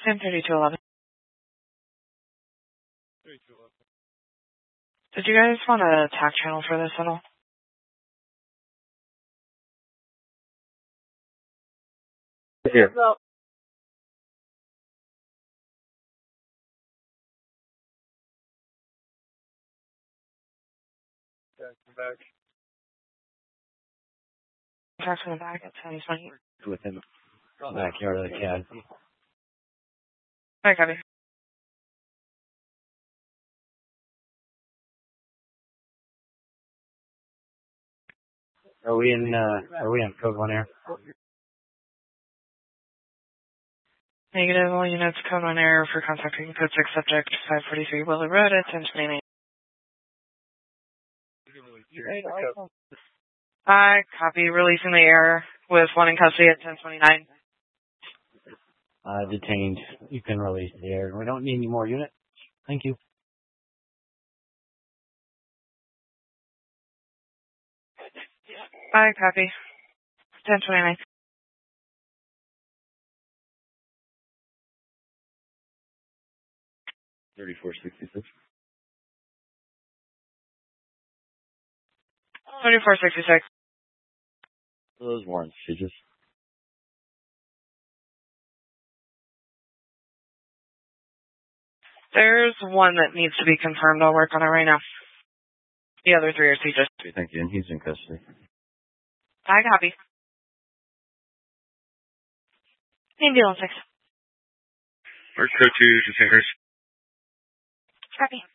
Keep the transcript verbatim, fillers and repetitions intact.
ten thirty-two eleven. Did you guys want a tack channel for this at all? Here. No. Back. Tack's in the back at ten twenty. Within the backyard of the CAD. Alright, copy. Are we in, uh, are we on code one air? Negative, all units, code one error for contacting code six subject five forty-three Willow Road at ten twenty-nine. I copy, releasing the error with one in custody at ten twenty-nine. Uh, detained. You can release the air. We don't need any more units. Thank you. I copy. ten twenty-nine. thirty-four sixty-six. thirty-four sixty-six. Those warrants, she just. There's one that needs to be confirmed. I'll work on it right now. The other three are sieges. Okay, thank you. And he's in custody. I copy. Ambulance six. Where's code two, just fingers? Copy.